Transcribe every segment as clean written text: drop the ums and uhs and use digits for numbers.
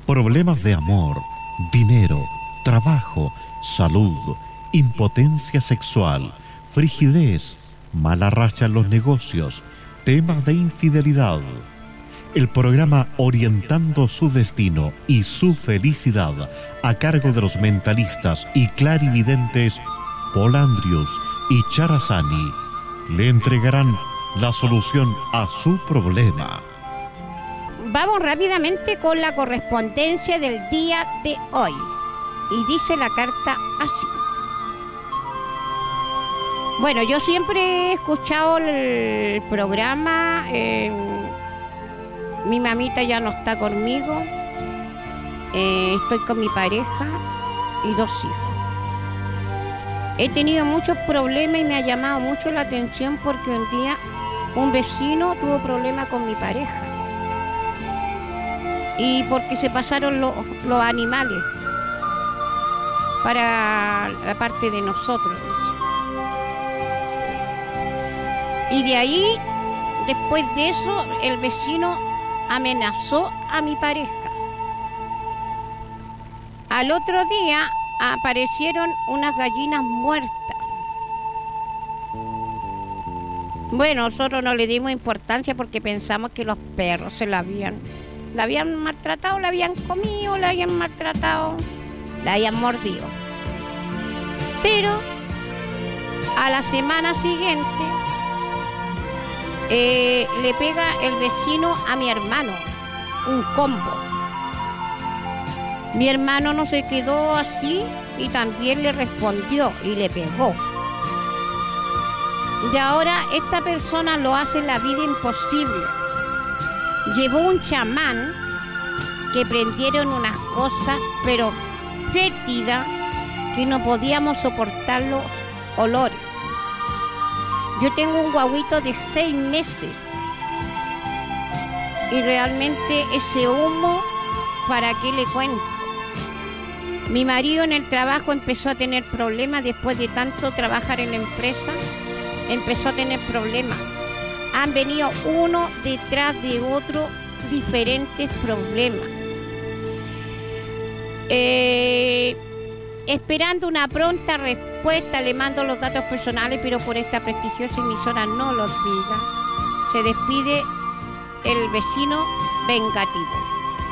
problemas de amor, dinero, trabajo, salud, impotencia sexual, frigidez, mala racha en los negocios, temas de infidelidad. El programa Orientando su Destino y su Felicidad, a cargo de los mentalistas y clarividentes Paul Andrews y Charazani, le entregarán la solución a su problema. Vamos rápidamente con la correspondencia del día de hoy. Y dice la carta así. Bueno, yo siempre he escuchado el programa. Mi mamita ya no está conmigo. Estoy con mi pareja y 2 hijos. He tenido muchos problemas y me ha llamado mucho la atención porque un día un vecino tuvo problemas con mi pareja. Y porque se pasaron los animales para la parte de nosotros. Y de ahí, después de eso, el vecino amenazó a mi pareja. Al otro día aparecieron unas gallinas muertas. Bueno, nosotros no le dimos importancia porque pensamos que los perros la habían maltratado, la habían comido, la habían maltratado, la habían mordido. Pero a la semana siguiente le pega el vecino a mi hermano un combo. Mi hermano no se quedó así y también le respondió y le pegó. Y ahora esta persona lo hace la vida imposible. Llevó un chamán que prendieron unas cosas, pero fétidas, que no podíamos soportar los olores. Yo tengo un guaguito de 6 meses y realmente ese humo, ¿para qué le cuento? Mi marido en el trabajo empezó a tener problemas después de tanto trabajar en la empresa, empezó a tener problemas. Han venido uno detrás de otro diferentes problemas. Esperando una pronta respuesta, le mando los datos personales, pero por esta prestigiosa emisora no los diga. Se despide el vecino vengativo.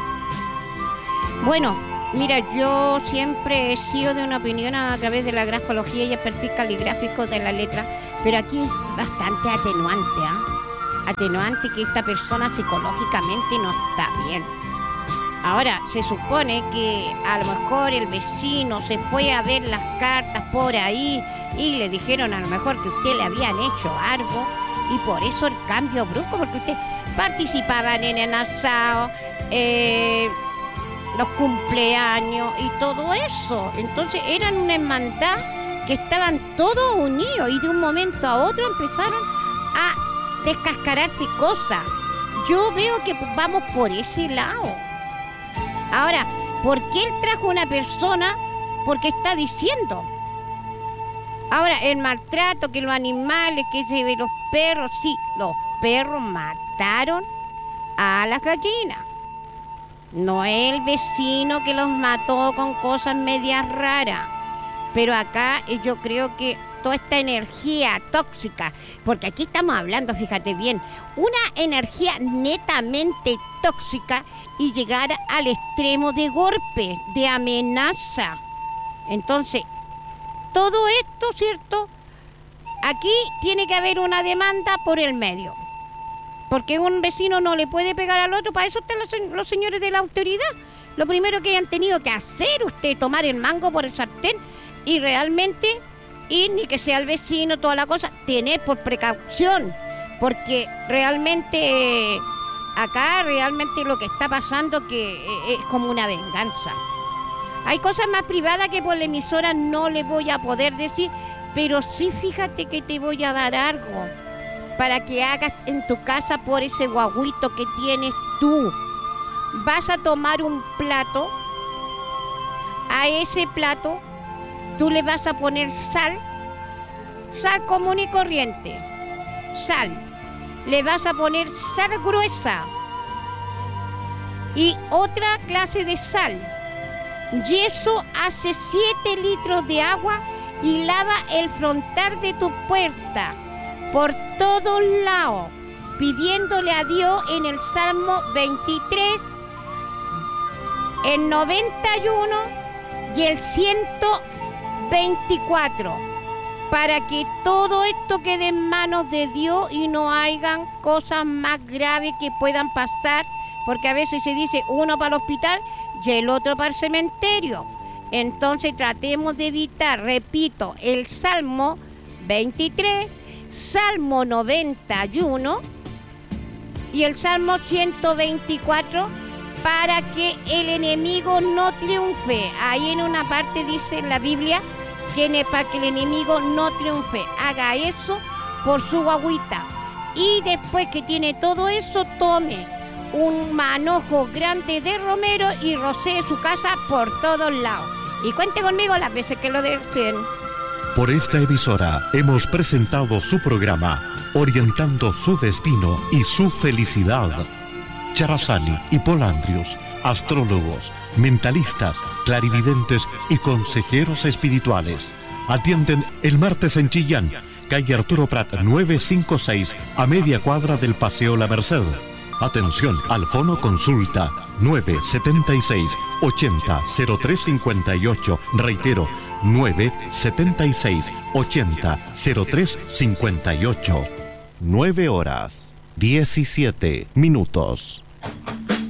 Bueno, mira, yo siempre he sido de una opinión a través de la grafología y el perfil caligráfico de la letra, pero aquí hay bastante atenuante, atenuante que esta persona psicológicamente no está bien. Ahora, se supone que a lo mejor el vecino se fue a ver las cartas por ahí y le dijeron a lo mejor que usted le habían hecho algo y por eso el cambio brusco, porque usted participaban en el asado, los cumpleaños y todo eso. Entonces eran una hermandad que estaban todos unidos y de un momento a otro empezaron a descascararse cosas. Yo veo que vamos por ese lado. Ahora, ¿por qué él trajo una persona? Porque está diciendo. Ahora, el maltrato, que los animales, que se ve los perros, sí, los perros mataron a las gallinas. No es el vecino que los mató con cosas medias raras. Pero acá yo creo que toda esta energía tóxica, porque aquí estamos hablando, fíjate bien, una energía netamente tóxica y llegar al extremo de golpe, de amenaza. Entonces, todo esto, ¿cierto? Aquí tiene que haber una demanda por el medio. Porque un vecino no le puede pegar al otro, para eso están los señores de la autoridad. Lo primero que hayan tenido que hacer usted, tomar el mango por el sartén y realmente ir, ni que sea el vecino, toda la cosa, tener por precaución. Porque realmente, acá realmente lo que está pasando que es como una venganza. Hay cosas más privadas que por la emisora no le voy a poder decir, pero sí fíjate que te voy a dar algo para que hagas en tu casa por ese guaguito que tienes tú. Vas a tomar un plato, a ese plato tú le vas a poner sal común y corriente, sal. Le vas a poner sal gruesa y otra clase de sal. Y eso hace 7 litros de agua y lava el frontal de tu puerta por todos lados, pidiéndole a Dios en el Salmo 23, el 91 y el 124, para que todo esto quede en manos de Dios y no hayan cosas más graves que puedan pasar, porque a veces se dice uno para el hospital y el otro para el cementerio. Entonces tratemos de evitar, repito, el Salmo 23, Salmo 91 y el Salmo 124, para que el enemigo no triunfe. Ahí en una parte dice en la Biblia que para que el enemigo no triunfe, haga eso por su guagüita. Y después que tiene todo eso, tome un manojo grande de romero y rocee su casa por todos lados. Y cuente conmigo las veces que lo deseen. Por esta emisora hemos presentado su programa Orientando su destino y su felicidad. Charazani y Polandrius, astrólogos, mentalistas, clarividentes y consejeros espirituales. Atienden el martes en Chillán, calle Arturo Prat 956, a media cuadra del Paseo La Merced. Atención, al fono consulta 976 80 0358. Reitero, 976 80 0358. 9 horas 17 minutos.